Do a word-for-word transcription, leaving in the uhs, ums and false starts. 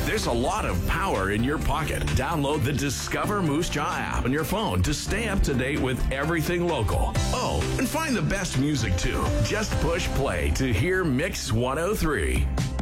There's a lot of power in your pocket. Download the Discover Moose Jaw app on your phone to stay up to date with everything local. Oh, and find the best music too. Just push play to hear Mix one oh three.